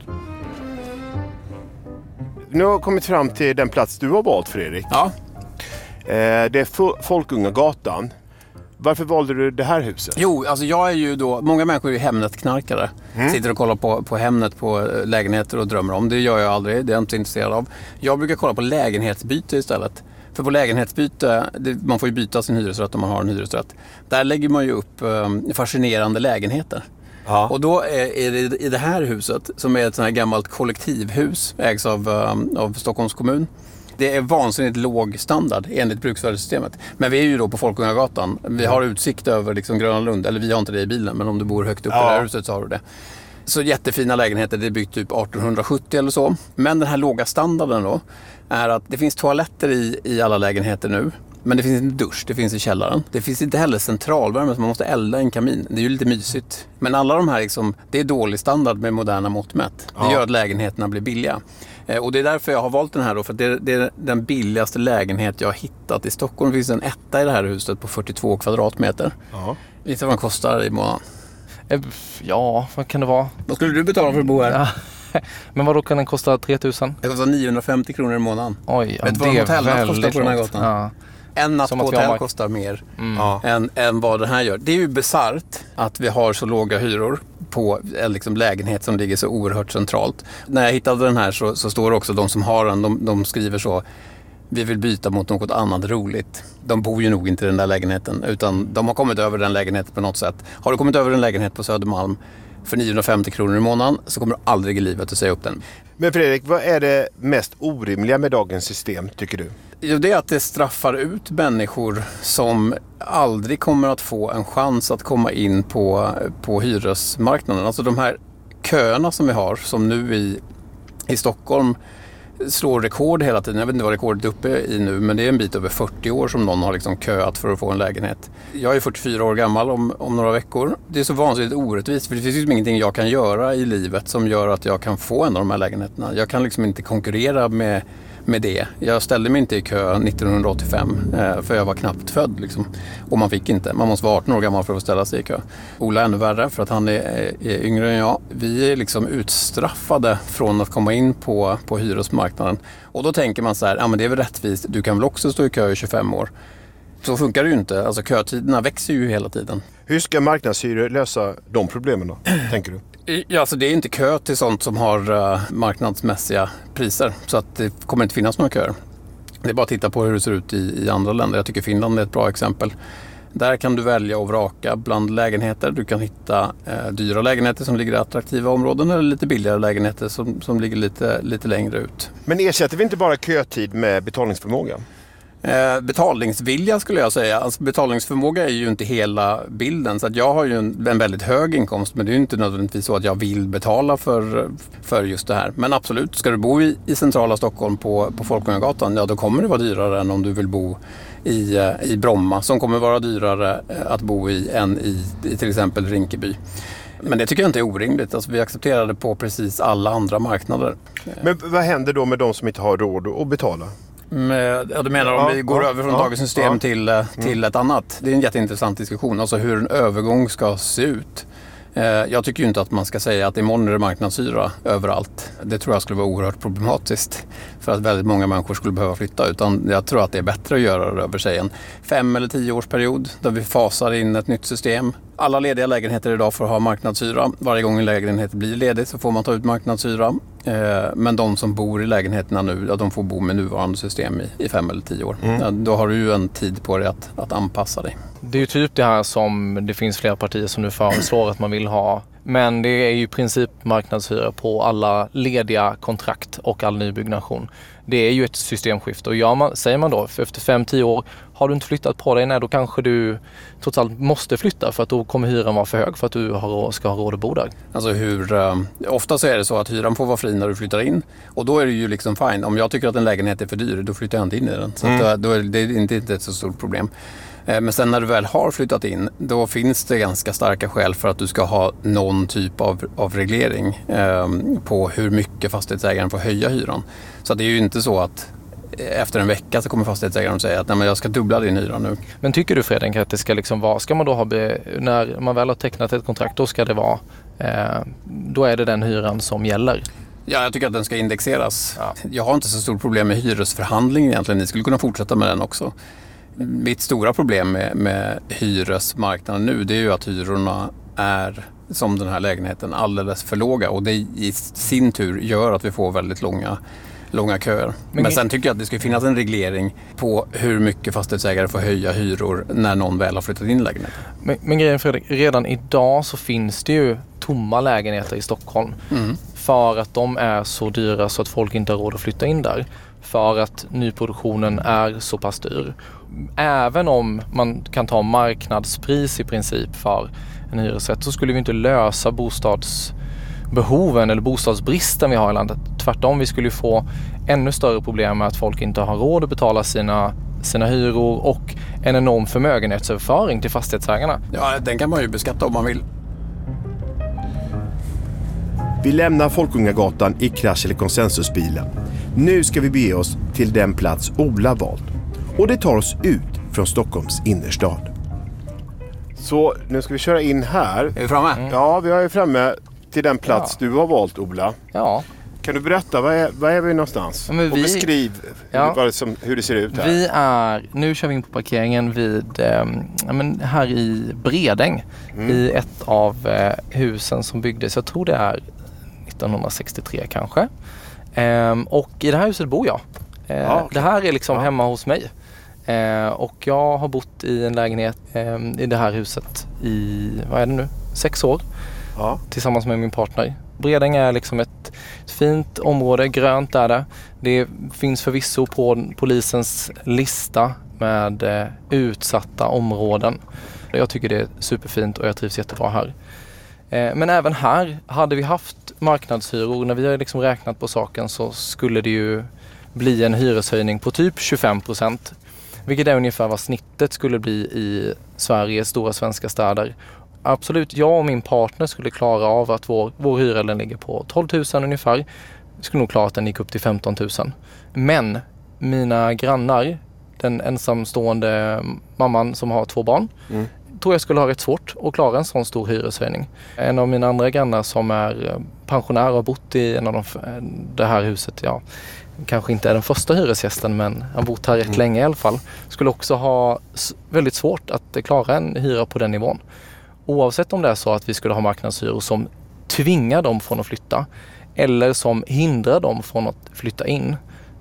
Nu har jag kommit fram till den plats du har valt, Fredrik. Ja. Det är Folkungagatan. Varför valde du det här huset? Jo, alltså jag är ju då, många människor är ju Hemnet-knarkare. Mm. Sitter och kollar på, på Hemnet på lägenheter och drömmer om. Det gör jag aldrig, det är jag inte intresserad av. Jag brukar kolla på lägenhetsbyte istället. För på lägenhetsbyte, det, man får ju byta sin hyresrätt om man har en hyresrätt. Där lägger man ju upp um, fascinerande lägenheter. Ja. Och då är, är det i det här huset, som är ett sånt här gammalt kollektivhus, ägs av, um, av Stockholms kommun. Det är vansinnigt låg standard enligt bruksvärdessystemet. Men vi är ju då på Folkungagatan. Vi har utsikt över liksom Gröna Lund. Eller vi har inte det i bilen, men om du bor högt upp ja. i det här huset så har du det. Så jättefina lägenheter, det är byggt typ arton sjuttio eller så. Men den här låga standarden då är att det finns toaletter i, i alla lägenheter nu. Men det finns inte dusch, det finns i källaren. Det finns inte heller centralvärme så man måste elda en kamin. Det är ju lite mysigt. Men alla de här, liksom, det är dålig standard med moderna mått mätt. Det ja. gör att lägenheterna blir billiga. Eh, och det är därför jag har valt den här då. För det är, det är den billigaste lägenhet jag har hittat. I Stockholm finns en etta i det här huset på fyrtiotvå kvadratmeter. Ja. Vet du vad den kostar i månaden? Eh, ja, vad kan det vara? Vad skulle du betala för att bo här? Ja. Men vad då kan den kosta tre tusen? Det kostar niohundrafemtio kronor i månaden. Oj, ja, vet du vad en hotellnatt kostar på den här gatan? Ja. En natt Som på hotell har... kostar mer mm. än, än vad den här gör. Det är ju bisarrt att vi har så låga hyror på en liksom lägenhet som ligger så oerhört centralt. När jag hittade den här så, så står det också de som har den, de, de skriver så: vi vill byta mot något annat roligt. De bor ju nog inte i den där lägenheten, utan de har kommit över den lägenheten på något sätt. Har du kommit över en lägenhet på Södermalm för niohundrafemtio kronor i månaden så kommer du aldrig i livet att säga upp den. Men Fredrik, vad är det mest orimliga med dagens system, tycker du? Jo, det är att det straffar ut människor som aldrig kommer att få en chans att komma in på, på hyresmarknaden. Alltså de här köerna som vi har, som nu i, i Stockholm slår rekord hela tiden. Jag vet inte vad rekordet är uppe i nu, men det är en bit över fyrtio år som någon har liksom köat för att få en lägenhet. Jag är fyrtiofyra år gammal om, om några veckor. Det är så vansinnigt orättvist, för det finns ju ingenting jag kan göra i livet som gör att jag kan få en av de här lägenheterna. Jag kan liksom inte konkurrera med, med det. Jag ställde mig inte i kö nittonhundraåttiofem eh, för jag var knappt född liksom. Och man fick inte. Man måste vara arton år gammal för att ställa sig i kö. Ola är ännu värre för att han är, är yngre än jag. Vi är liksom utstraffade från att komma in på, på hyresmarknaden. Och då tänker man så här, ja men det är väl rättvist. Du kan väl också stå i kö i tjugofem år. Så funkar det ju inte. Alltså kötiderna växer ju hela tiden. Hur ska marknadshyror lösa de problemen då, tänker du? Ja, alltså det är inte kö till sånt som har uh, marknadsmässiga priser. Så att det kommer inte finnas några köer. Det är bara att titta på hur det ser ut i, i andra länder. Jag tycker Finland är ett bra exempel. Där kan du välja och vraka bland lägenheter. Du kan hitta eh, dyra lägenheter som ligger i attraktiva områden eller lite billigare lägenheter som, som ligger lite, lite längre ut. Men ersätter vi inte bara kötid med betalningsförmåga? Eh, betalningsvilja skulle jag säga. Alltså, betalningsförmåga är ju inte hela bilden. Så att jag har ju en, en väldigt hög inkomst, men det är ju inte nödvändigtvis så att jag vill betala för, för just det här. Men absolut, ska du bo i, i centrala Stockholm på, på Folkungagatan, ja då kommer det vara dyrare än om du vill bo i, i Bromma, som kommer vara dyrare att bo i än i, i till exempel Rinkeby. Men det tycker jag inte är orimligt. Alltså, vi accepterar det på precis alla andra marknader. Men vad händer då med de som inte har råd att betala? Med, ja, du menar om ja, vi går ja, över från ja, dagens system ja. till, till mm. ett annat. Det är en jätteintressant diskussion. Alltså hur en övergång ska se ut. Eh, jag tycker ju inte att man ska säga att imorgon är det marknadshyra överallt. Det tror jag skulle vara oerhört problematiskt. För att väldigt många människor skulle behöva flytta. Utan jag tror att det är bättre att göra det över sig en fem eller tio års period. Där vi fasar in ett nytt system. Alla lediga lägenheter idag får ha marknadshyra. Varje gång en lägenhet blir ledig så får man ta ut marknadshyra. Men de som bor i lägenheterna nu, ja, de får bo med nuvarande system i, i fem eller tio år. Mm. Ja, då har du ju en tid på dig att, att anpassa dig. Det är ju typ det här som det finns flera partier som nu föreslår att man vill ha. Men det är ju i princip marknadshyra på alla lediga kontrakt och all nybyggnation. Det är ju ett systemskifte. Och gör man, säger man då, för efter fem till tio år, har du inte flyttat på dig, nej, då kanske du trots allt måste flytta för att då kommer hyran vara för hög för att du har, ska ha råd att bo där. Alltså hur, uh, ofta så är det så att hyran får vara fri när du flyttar in. Och då är det ju liksom fine. Om jag tycker att en lägenhet är för dyr, då flyttar jag inte in i den. Så mm. att, då är det inte, inte ett så stort problem. Men sen när du väl har flyttat in, då finns det ganska starka skäl för att du ska ha någon typ av, av reglering eh, på hur mycket fastighetsägaren får höja hyran. Så det är ju inte så att efter en vecka så kommer fastighetsägaren säga att nej, men jag ska dubbla din hyra nu. Men tycker du, Fredrik, att det ska liksom vara, ska man då ha, be, när man väl har tecknat ett kontrakt, då ska det vara, eh, då är det den hyran som gäller? Ja, jag tycker att den ska indexeras. Ja. Jag har inte så stort problem med hyresförhandling egentligen. Ni skulle kunna fortsätta med den också. Mitt stora problem med, med hyresmarknaden nu, det är ju att hyrorna är, som den här lägenheten, alldeles för låga. Och det i sin tur gör att vi får väldigt långa, långa köer. Men, Men sen tycker jag att det ska finnas en reglering på hur mycket fastighetsägare får höja hyror när någon väl har flyttat in lägenheten. Men, men grejen, Fredrik, redan idag så finns det ju tomma lägenheter i Stockholm. Mm. För att de är så dyra så att folk inte har råd att flytta in där. För att nyproduktionen är så pass dyr. Även om man kan ta marknadspris i princip för en hyresrätt, så skulle vi inte lösa bostadsbehoven eller bostadsbristen vi har i landet. Tvärtom, vi skulle få ännu större problem med att folk inte har råd att betala sina, sina hyror och en enorm förmögenhetsöverföring till fastighetsägarna. Ja, den kan man ju beskatta om man vill. Vi lämnar Folkungagatan i krasch- eller konsensusbilen. Nu ska vi bege oss till den plats Ola valt. Och det tar oss ut från Stockholms innerstad. Så nu ska vi köra in här. Är vi framme? Mm. Ja, vi är framme till den plats ja. du har valt, Ola. Ja. Kan du berätta, var är, var är vi någonstans? Ja, vi, och beskriv ja, hur, som, hur det ser ut här. Vi är, nu kör vi in på parkeringen vid, eh, men här i Bredäng. Mm. I ett av eh, husen som byggdes, jag tror det är nittonhundrasextiotre kanske. Eh, och i det här huset bor jag. Eh, ja, okay. Det här är liksom ja. hemma hos mig. Eh, och jag har bott i en lägenhet eh, i det här huset i, vad är det nu, sex år. Ja. Tillsammans med min partner. Bredäng är liksom ett, ett fint område, grönt är det. Det finns förvisso på polisens lista med eh, utsatta områden. Jag tycker det är superfint och jag trivs jättebra här. Men även här, hade vi haft marknadshyror, när vi har liksom räknat på saken, så skulle det ju bli en hyreshöjning på typ tjugofem procent. Vilket är ungefär vad snittet skulle bli i Sveriges stora svenska städer. Absolut, jag och min partner skulle klara av att vår, vår hyra den ligger på tolv tusen ungefär. Vi skulle nog klara att den gick upp till femton tusen. Men mina grannar, den ensamstående mamman som har två barn, mm. tror jag skulle ha rätt svårt att klara en sån stor hyreshöjning. En av mina andra grannar som är pensionär och har bott i en av de, det här huset, ja, kanske inte är den första hyresgästen, men har bott här rätt mm. länge i alla fall, skulle också ha väldigt svårt att klara en hyra på den nivån. Oavsett om det är så att vi skulle ha marknadshyror som tvingar dem från att flytta eller som hindrar dem från att flytta in,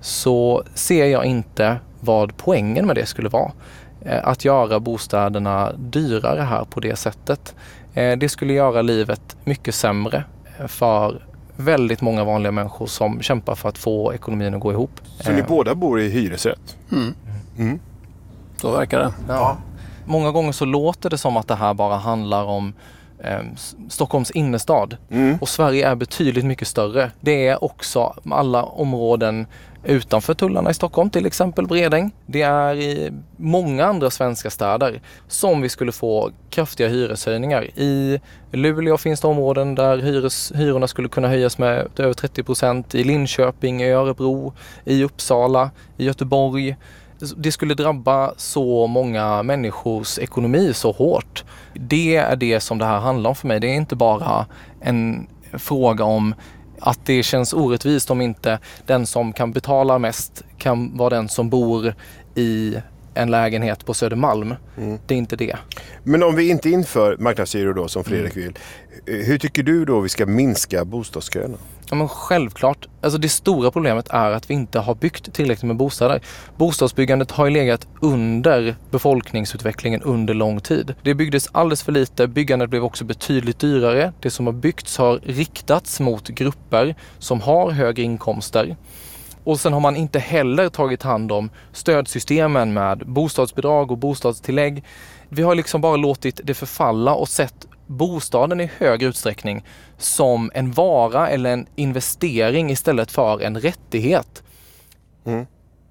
så ser jag inte vad poängen med det skulle vara. Att göra bostäderna dyrare här på det sättet. Det skulle göra livet mycket sämre för väldigt många vanliga människor som kämpar för att få ekonomin att gå ihop. Så ni båda bor i hyresrätt? Mm. Mm. Så verkar det. Ja. Många gånger så låter det som att det här bara handlar om eh, Stockholms innerstad. Mm. Och Sverige är betydligt mycket större. Det är också alla områden utanför tullarna i Stockholm, till exempel Bredäng. Det är i många andra svenska städer som vi skulle få kraftiga hyreshöjningar. I Luleå finns det områden där hyres, hyrorna skulle kunna höjas med över trettio procent. I Linköping, i Örebro, i Uppsala, i Göteborg. Det skulle drabba så många människors ekonomi så hårt. Det är det som det här handlar om för mig. Det är inte bara en fråga om att det känns orättvist om inte den som kan betala mest kan vara den som bor i en lägenhet på Södermalm. Mm. Det är inte det. Men om vi inte inför marknadshyror då, som Fredrik mm. vill, hur tycker du då vi ska minska bostadsköerna? Ja, men självklart. Alltså det stora problemet är att vi inte har byggt tillräckligt med bostäder. Bostadsbyggandet har ju legat under befolkningsutvecklingen under lång tid. Det byggdes alldeles för lite. Byggandet blev också betydligt dyrare. Det som har byggts har riktats mot grupper som har högre inkomster. Och sen har man inte heller tagit hand om stödsystemen med bostadsbidrag och bostadstillägg. Vi har liksom bara låtit det förfalla och sett bostaden i hög utsträckning som en vara eller en investering istället för en rättighet. Mm.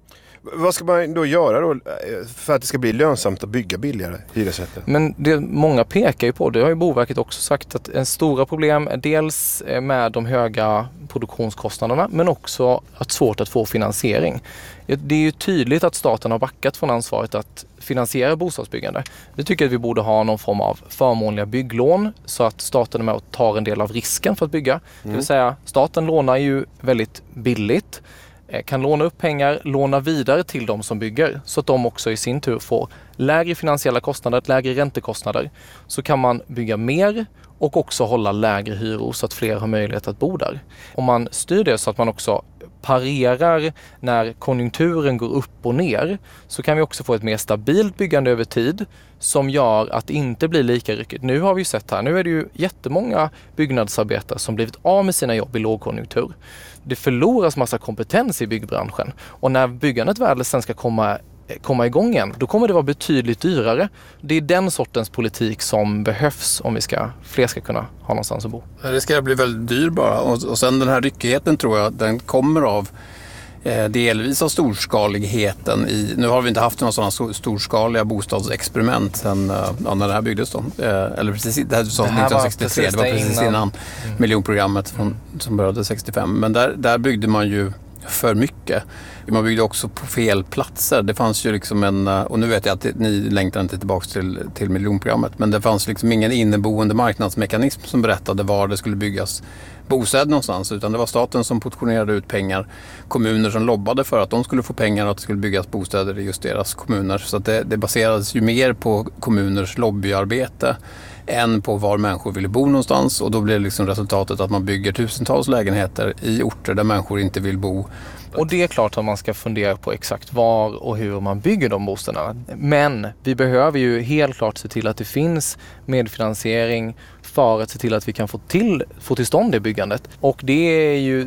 Vad ska man då göra då för att det ska bli lönsamt att bygga billigare hyresrätter? Men det många pekar ju på, det har ju Boverket också sagt, att en stora problem är dels med de höga produktionskostnaderna men också att svårt att få finansiering. Det är ju tydligt att staten har backat från ansvaret att finansiera bostadsbyggande. Vi tycker att vi borde ha någon form av förmånliga bygglån så att staten är med och tar en del av risken för att bygga. Mm. Det vill säga, staten lånar ju väldigt billigt, kan låna upp pengar, låna vidare till de som bygger så att de också i sin tur får lägre finansiella kostnader, lägre räntekostnader. Så kan man bygga mer och också hålla lägre hyror så att fler har möjlighet att bo där. Om man styr det så att man också parerar när konjunkturen går upp och ner, så kan vi också få ett mer stabilt byggande över tid som gör att det inte blir lika ryckigt. Nu har vi ju sett här, nu är det ju jättemånga byggnadsarbetare som blivit av med sina jobb i lågkonjunktur. Det förloras massa kompetens i byggbranschen och när byggandet väl sen ska komma komma igång igen, då kommer det vara betydligt dyrare. Det är den sortens politik som behövs om vi ska, fler ska kunna ha någonstans att bo. Det ska bli väldigt dyrt bara. Och, och sen den här ryckigheten tror jag, den kommer av eh, delvis av storskaligheten i, nu har vi inte haft några sådana storskaliga bostadsexperiment sen ja, när det här byggdes då. Eh, eller precis, det här, det här nittonhundrasextiotre, var det var precis innan, innan mm. miljonprogrammet från, som började sextiofem. Men där, där byggde man ju för mycket. Man byggde också på fel platser. Det fanns ju liksom en, och nu vet jag att ni längtar inte tillbaka till, till miljonprogrammet, men det fanns liksom ingen inneboende marknadsmekanism som berättade var det skulle byggas bostäder någonstans, utan det var staten som portionerade ut pengar, kommuner som lobbade för att de skulle få pengar och att det skulle byggas bostäder i just deras kommuner. Så att det, det baserades ju mer på kommuners lobbyarbete än på var människor ville bo någonstans, och då blir liksom resultatet att man bygger tusentals lägenheter i orter där människor inte vill bo. Och det är klart att man ska fundera på exakt var och hur man bygger de bostäderna. Men vi behöver ju helt klart se till att det finns medfinansiering för att se till att vi kan få till, få till stånd det byggandet. Och det är ju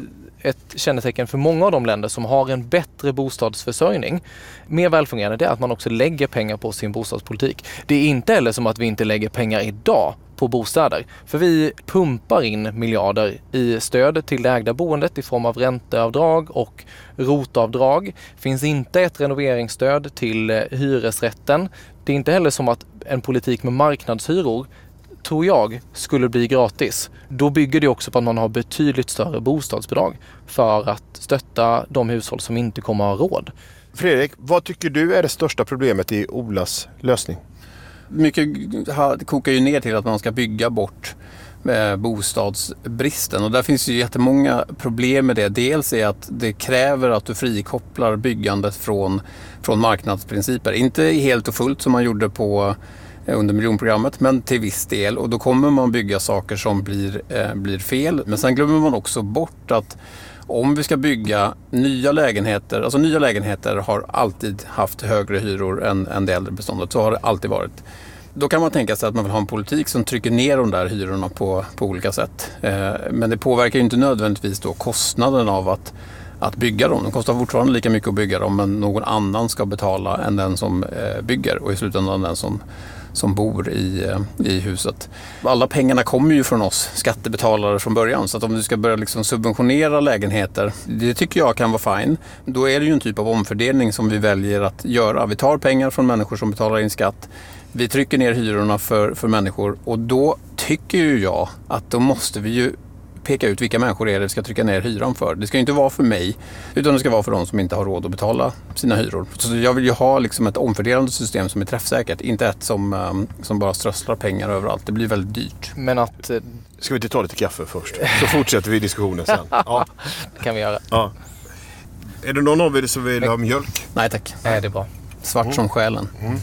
ett kännetecken för många av de länder som har en bättre bostadsförsörjning, mer välfungerande, det är att man också lägger pengar på sin bostadspolitik. Det är inte heller som att vi inte lägger pengar idag på bostäder. För vi pumpar in miljarder i stöd till det ägda boendet i form av ränteavdrag och rotavdrag. Finns inte ett renoveringsstöd till hyresrätten. Det är inte heller som att en politik med marknadshyror, tror jag, skulle bli gratis. Då bygger det också på att man har betydligt större bostadsbidrag för att stötta de hushåll som inte kommer att ha råd. Fredrik, vad tycker du är det största problemet i Olas lösning? Mycket kokar ju ner till att man ska bygga bort bostadsbristen, och där finns ju jättemånga problem med det. Dels är att det kräver att du frikopplar byggandet från, från marknadsprinciper. Inte helt och fullt som man gjorde på under miljonprogrammet, men till viss del, och då kommer man bygga saker som blir, eh, blir fel. Men sen glömmer man också bort att om vi ska bygga nya lägenheter, alltså nya lägenheter har alltid haft högre hyror än, än det äldre beståndet, så har det alltid varit. Då kan man tänka sig att man vill ha en politik som trycker ner de där hyrorna på, på olika sätt. Eh, men det påverkar ju inte nödvändigtvis då kostnaden av att, att bygga dem. Det kostar fortfarande lika mycket att bygga dem, men någon annan ska betala än den som eh, bygger, och i slutändan den som som bor i, i huset. Alla pengarna kommer ju från oss skattebetalare från början, så att om du ska börja liksom subventionera lägenheter, det tycker jag kan vara fine. Då är det ju en typ av omfördelning som vi väljer att göra. Vi tar pengar från människor som betalar in skatt, vi trycker ner hyrorna för, för människor, och då tycker ju jag att då måste vi ju peka ut vilka människor är det vi ska trycka ner hyran för. Det ska inte vara för mig, utan det ska vara för de som inte har råd att betala sina hyror. Så jag vill ju ha liksom ett omfördelande system som är träffsäkert, inte ett som, um, som bara strösslar pengar överallt. Det blir väldigt dyrt. Men att... Eh... Ska vi inte ta lite kaffe först? Så fortsätter vi diskussionen sen. Ja. Det kan vi göra. Ja. Är det någon av er som vill ha mjölk? Nej tack. Nej, det är bra. Svart mm. som själen. Mm.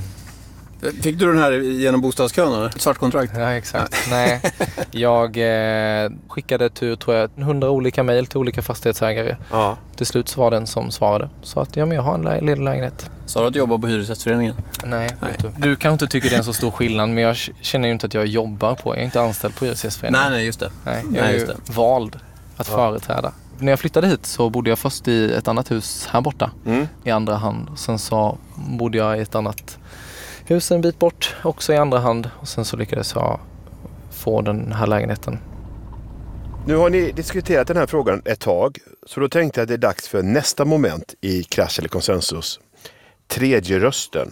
Fick du den här genom bostadskön eller? Svart kontrakt? Ja, exakt. Nej, jag eh, skickade till, tror jag, hundra olika mejl till olika fastighetsägare. Ja. Till slut så var den som svarade. Så att ja, men jag har en lä- ledig lägenhet. Sa du att du jobbar på Hyresgästföreningen? Nej, Nej. Du. du kanske inte tycker det är en så stor skillnad, men jag känner ju inte att jag jobbar på. Jag är inte anställd på Hyresgästföreningen. Nej, nej, just det. Nej, jag nej, är just ju det. vald att ja. företräda. När jag flyttade hit så bodde jag först i ett annat hus här borta. Mm. I andra hand. Sen så bodde jag i ett annat hus en bit bort, också i andra hand. Och sen så lyckades jag få den här lägenheten. Nu har ni diskuterat den här frågan ett tag, så då tänkte jag att det är dags för nästa moment i Krasch eller konsensus. Tredje rösten.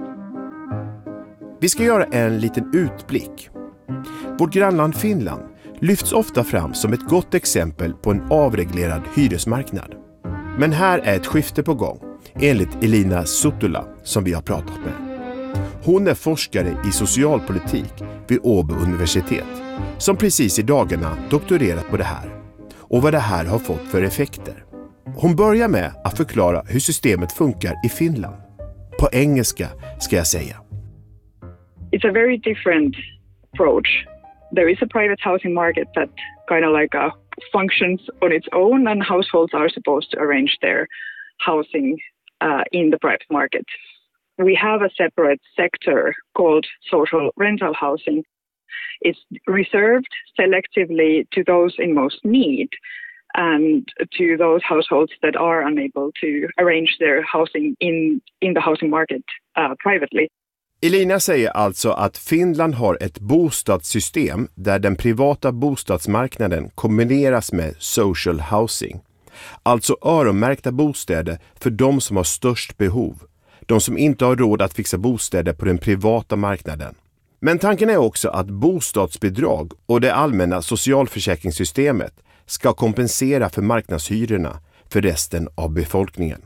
Vi ska göra en liten utblick. Vårt grannland Finland lyfts ofta fram som ett gott exempel på en avreglerad hyresmarknad. Men här är ett skifte på gång, enligt Elina Suttula som vi har pratat med. Hon är forskare i socialpolitik vid Åbo universitet, som precis i dagarna doktorerat på det här och vad det här har fått för effekter. Hon börjar med att förklara hur systemet funkar i Finland. På engelska ska jag säga. It's a very different approach. There is a private housing market that kind of like uh, functions on its own, and households are supposed to arrange their housing uh, in the private market. We have a separate sector called social rental housing. It's reserved selectively to those in most need and to those households that are unable to arrange their housing in, in the housing market uh, privately. Elina säger alltså att Finland har ett bostadssystem där den privata bostadsmarknaden kombineras med social housing. Alltså öronmärkta bostäder för de som har störst behov. De som inte har råd att fixa bostäder på den privata marknaden. Men tanken är också att bostadsbidrag och det allmänna socialförsäkringssystemet ska kompensera för marknadshyrorna för resten av befolkningen.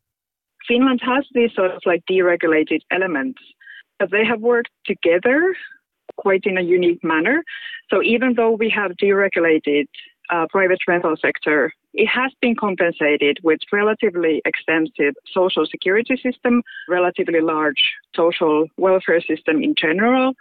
Finland has these sort of like deregulated elements, but they have worked together quite in a unique manner. So even though we have deregulated uh, private rental sector, it has been compensated with relatively extensive social security system, relatively large social welfare system in general,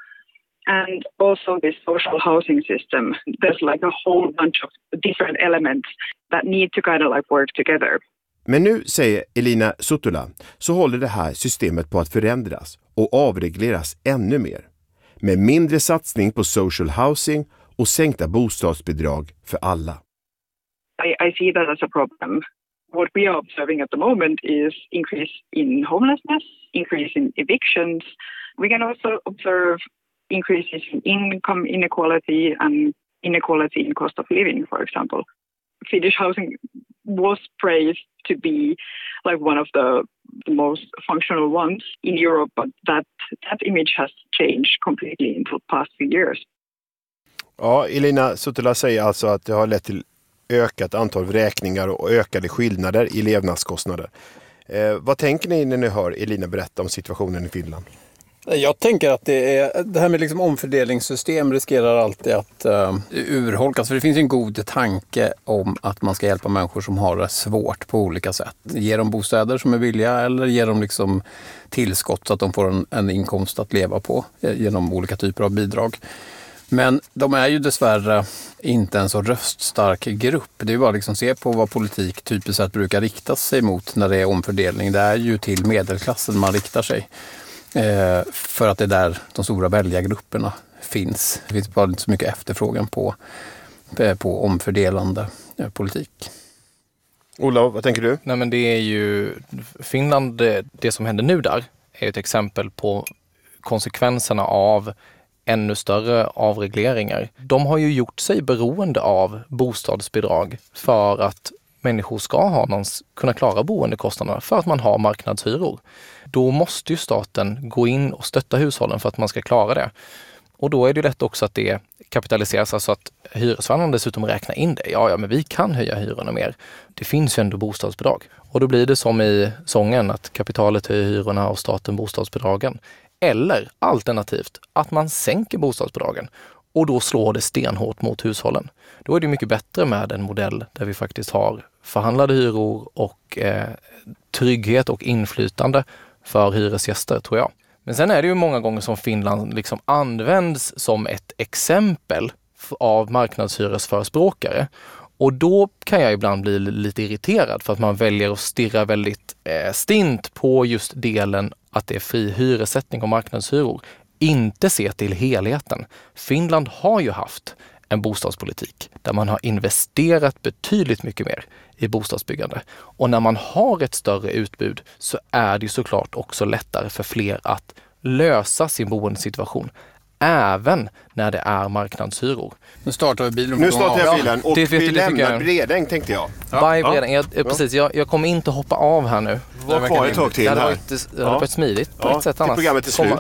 and also this social housing system. There's like a whole bunch of different elements that need to kind of like work together. Men nu, säger Elina Suttula, så håller det här systemet på att förändras och avregleras ännu mer. Med mindre satsning på social housing och sänkta bostadsbidrag för alla. I, I see that as a problem. What we are observing at the moment is increase in homelessness, increase in evictions. We can also observe increases in income inequality and inequality in cost of living, for example. Finnish housing was praised to be like one of the, the most functional ones in Europe, but that, that image has changed completely in the past few years. Ja, Elina Suttila säger alltså att det har lett till ökat antal vräkningar och ökade skillnader i levnadskostnader. Eh, vad tänker ni när ni hör Elina berätta om situationen i Finland? Jag tänker att det, är, det här med liksom omfördelningssystem riskerar alltid att uh, urholkas. För det finns en god tanke om att man ska hjälpa människor som har det svårt på olika sätt. Ge dem bostäder som är billiga eller ge dem liksom tillskott så att de får en, en inkomst att leva på genom olika typer av bidrag. Men de är ju dessvärre inte en så röststark grupp. Det är ju bara liksom se på vad politik typiskt sett brukar rikta sig mot när det är omfördelning. Det är ju till medelklassen man riktar sig. Eh, för att det är där de stora väljargrupperna finns. Det finns bara inte så mycket efterfrågan på, på omfördelande eh, politik. Ola, vad tänker du? Nej, men det är ju Finland, det, det som händer nu där är ett exempel på konsekvenserna av ännu större avregleringar. De har ju gjort sig beroende av bostadsbidrag för att människor ska ha någons, kunna klara boendekostnaderna för att man har marknadshyror. Då måste ju staten gå in och stötta hushållen för att man ska klara det. Och då är det lätt också att det kapitaliseras, alltså att hyresvärden dessutom räknar in det. Ja, ja, men vi kan höja hyrorna mer. Det finns ju ändå bostadsbidrag. Och då blir det som i sången att kapitalet höjer hyrorna och staten bostadsbidragen. Eller alternativt att man sänker bostadsbidragen och då slår det stenhårt mot hushållen. Då är det mycket bättre med en modell där vi faktiskt har förhandlade hyror och eh, trygghet och inflytande för hyresgäster, tror jag. Men sen är det ju många gånger som Finland liksom används som ett exempel av marknadshyresförespråkare. Och då kan jag ibland bli lite irriterad för att man väljer att stirra väldigt eh, stint på just delen att det är fri hyressättning och marknadshyror. Inte se till helheten. Finland har ju haft en bostadspolitik där man har investerat betydligt mycket mer i bostadsbyggande. Och när man har ett större utbud så är det ju såklart också lättare för fler att lösa sin boendesituation. Även när det är marknadshyror. Nu startar vi bilen. Nu startar jag bilen och det, vi det, lämnar jag... Bredäng, tänkte jag. Ja. By Bredäng. Jag, jag, precis, jag, jag kommer inte hoppa av här nu. Var kvar ett tag till det hade här. varit, det hade varit smidigt på ja, ett sätt annars. Programmet är slut.